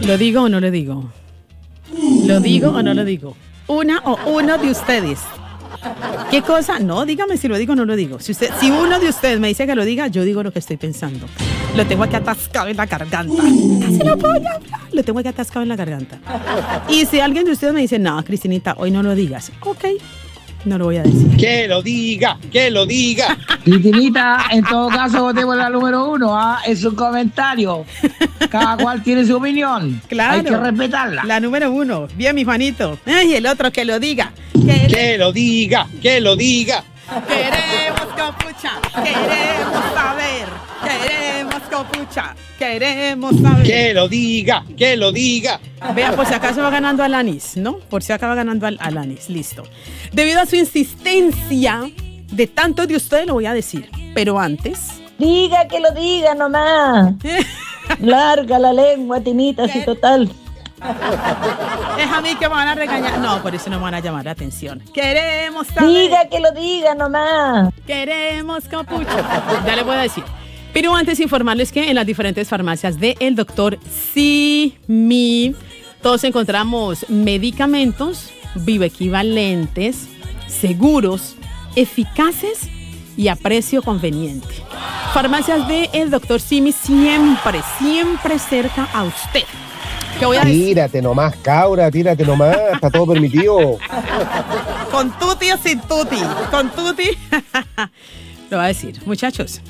¿Lo digo o no lo digo? ¿Lo digo o no lo digo? Una o uno de ustedes. ¿Qué cosa? No, dígame si lo digo o no lo digo. Si uno de ustedes me dice que lo diga, yo digo lo que estoy pensando. Lo tengo aquí atascado en la garganta. Casi no puedo hablar. Lo tengo aquí atascado en la garganta. Y si alguien de ustedes me dice, no, Cristinita, hoy no lo digas. Ok, no lo voy a decir. ¡Que lo diga! ¡Que lo diga! Cristinita, en todo caso, votemos la número 1. Es un comentario. Cada cual tiene su opinión. Claro. Hay que respetarla. La número 1. Bien, mi Juanito. Y el otro, que lo diga. ¡Que lo diga! ¡Que lo diga! Queremos Copucha. Queremos saber. Queremos Copucha. Queremos saber. ¡Que lo diga! ¡Que lo diga! Vea, por si acaso va ganando Alanis, ¿no? Por si acaba ganando Alanis. Listo. Debido a su insistencia de tanto de ustedes, lo voy a decir. Pero antes... Diga que lo diga nomás. Larga la lengua, Tinita, así total. Es a mí que me van a regañar. No, por eso no me van a llamar la atención. Queremos saber. Diga que lo diga nomás. Queremos Copucha. Ya les voy a decir. Pero antes informarles que en las diferentes farmacias del doctor Simi todos encontramos medicamentos bioequivalentes, seguros, eficaces y a precio conveniente. Farmacias del doctor Simi siempre cerca a usted. ¿Qué voy a decir? Tírate nomás, cabra, tírate nomás, está todo permitido. ¿Con tuti o sin tuti? Con tuti. Lo voy a decir, muchachos.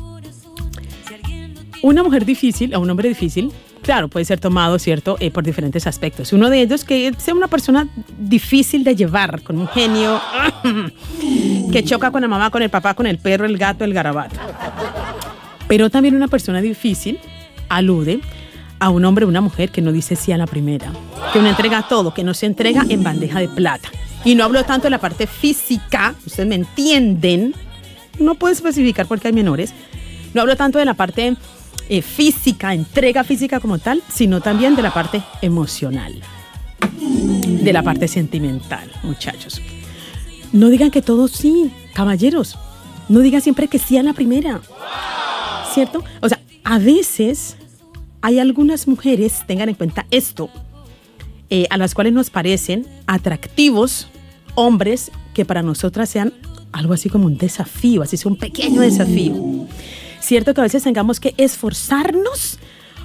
Una mujer difícil o un hombre difícil, claro, puede ser tomado, ¿cierto? Por diferentes aspectos. Uno de ellos, que sea una persona difícil de llevar, con un genio que choca con la mamá, con el papá, con el perro, el gato, el garabato. Pero también una persona difícil alude a un hombre o una mujer que no dice sí a la primera, que no entrega todo, que no se entrega en bandeja de plata. Y no hablo tanto de la parte física, ustedes me entienden, no puedo especificar porque hay menores, no hablo tanto de la parte física, entrega física como tal, sino también de la parte emocional, de la parte sentimental, muchachos. No digan que todo sí, caballeros, no digan siempre que sí a la primera, ¿cierto? O sea, a veces... hay algunas mujeres, tengan en cuenta esto, a las cuales nos parecen atractivos hombres que para nosotras sean algo así como un desafío, así sea un pequeño desafío. Cierto que a veces tengamos que esforzarnos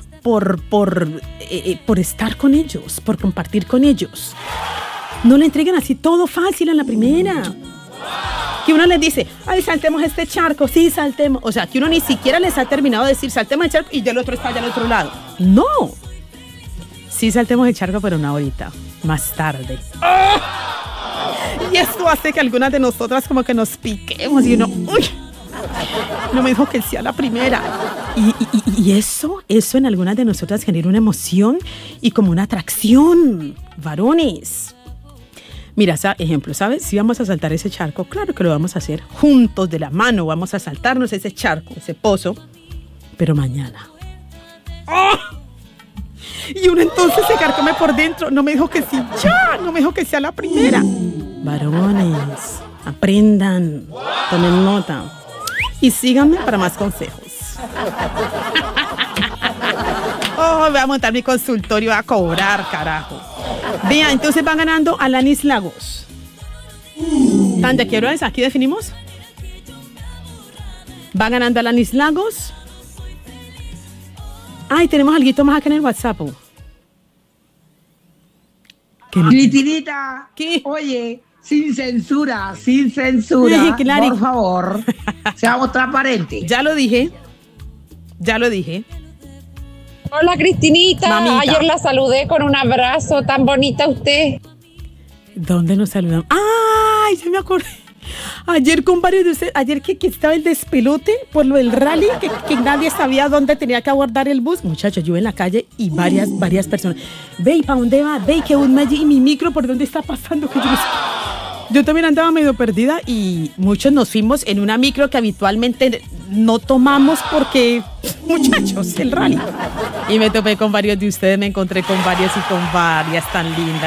por estar con ellos, por compartir con ellos. No le entreguen así todo fácil a la primera. Que uno les dice, ay, saltemos este charco, sí, saltemos. O sea, que uno ni siquiera les ha terminado de decir, saltemos el charco y ya el otro está allá al otro lado. No. Sí, saltemos el charco, pero no ahorita, más tarde. ¡Oh! Y esto hace que algunas de nosotras como que nos piquemos y uno, uy, no me dijo que sí a la primera. Y eso en algunas de nosotras genera una emoción y como una atracción, varones. Mira, ejemplo, ¿sabes? Si vamos a saltar ese charco, claro que lo vamos a hacer juntos, de la mano, vamos a saltarnos ese charco, ese pozo, pero mañana. ¡Oh! Y uno entonces se carcome por dentro, no me dijo que sí, ya, no me dijo que sea la primera. Varones, aprendan, tomen nota y síganme para más consejos. Oh, voy a montar mi consultorio a cobrar, carajo. Vean, entonces va ganando Alanis Lagos. ¿Tan de qué hora es? ¿Aquí definimos? Va ganando Alanis Lagos. Ay, tenemos algo más acá en el WhatsApp. Cristinita, ¿Qué? oye, sin censura, Claro. por favor, seamos transparentes. Ya lo dije. Hola Cristinita, Mamita. ayer la saludé con un abrazo tan bonita a usted. ¿Dónde nos saludamos? ¡Ay! Ya me acordé. Ayer con varios de ustedes, ayer que estaba el despelote por lo del rally, que nadie sabía dónde tenía que abordar el bus. Muchachos, yo en la calle y varias personas. Ve, ¿y para dónde va? Ve, que un y mi micro, ¿por dónde está pasando? Que yo no sé. Yo también andaba medio perdida y muchos nos fuimos en una micro que habitualmente no tomamos porque, muchachos, el rally. Y me topé con varios de ustedes, me encontré con varios y con varias tan lindas.